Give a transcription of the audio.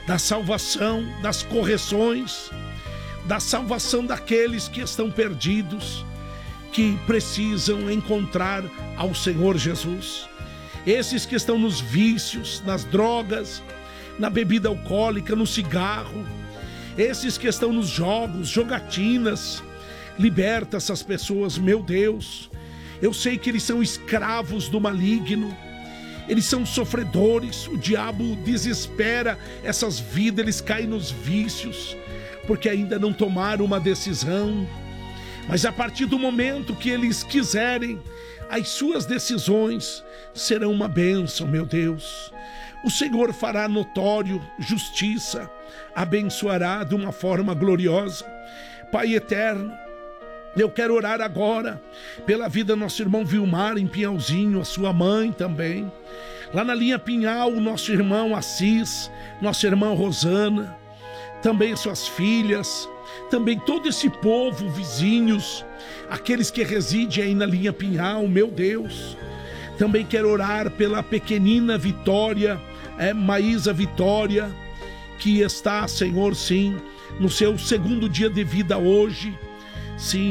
da salvação, das correções, da salvação daqueles que estão perdidos, que precisam encontrar ao Senhor Jesus. Esses que estão nos vícios, nas drogas, na bebida alcoólica, no cigarro, esses que estão nos jogos, jogatinas, liberta essas pessoas, meu Deus. Eu sei que eles são escravos do maligno, eles são sofredores, o diabo desespera essas vidas, eles caem nos vícios, porque ainda não tomaram uma decisão. Mas a partir do momento que eles quiserem, as suas decisões serão uma bênção, meu Deus. O Senhor fará notório justiça, abençoará de uma forma gloriosa. Pai eterno, eu quero orar agora pela vida do nosso irmão Vilmar em Pinhalzinho, a sua mãe também. Lá na linha Pinhal, o nosso irmão Assis, nossa irmã Rosana, também suas filhas, também todo esse povo, vizinhos, aqueles que residem aí na linha Pinhal, meu Deus. Também quero orar pela pequenina Vitória, Maísa Vitória, que está, Senhor, sim, no seu segundo dia de vida hoje. Sim,